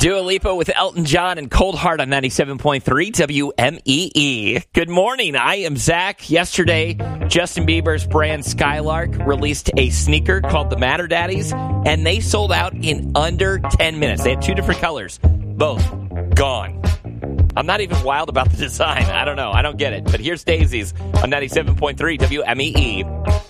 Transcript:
Dua Lipa with Elton John and Cold Heart on 97.3 WMEE. Good morning. I am Zach. Yesterday, Justin Bieber's brand Skylark released a sneaker called the Matter Daddies, and they sold out in under 10 minutes. They had two different colors. Both gone. I'm not even wild about the design. I don't know. I don't get it. But here's Daisy's on 97.3 WMEE.